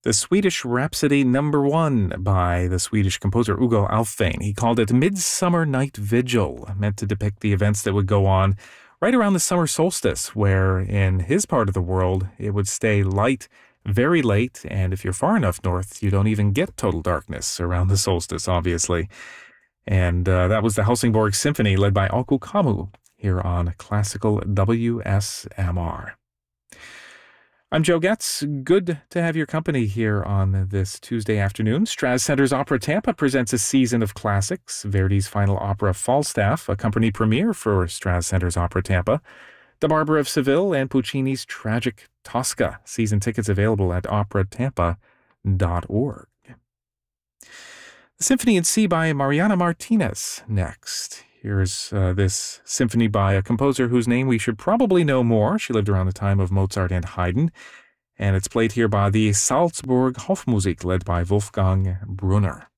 the Swedish Rhapsody No. 1 by the Swedish composer Hugo Alfvén. He called it Midsummer Night Vigil, meant to depict the events that would go on right around the summer solstice, where in his part of the world it would stay light very late, and if you're far enough north, you don't even get total darkness around the solstice, obviously. And that was the Helsingborg Symphony led by Aku Kamu here on Classical WSMR. I'm Joe Getz. Good to have your company here on this Tuesday afternoon. Straz Center's Opera Tampa presents a season of classics. Verdi's final opera, Falstaff, a company premiere for Straz Center's Opera Tampa. The Barber of Seville and Puccini's tragic Tosca. Season tickets available at operatampa.org. The Symphony in C by Mariana Martinez next. Here's this symphony by a composer whose name we should probably know more. She lived around the time of Mozart and Haydn, and it's played here by the Salzburg Hofmusik, led by Wolfgang Brunner.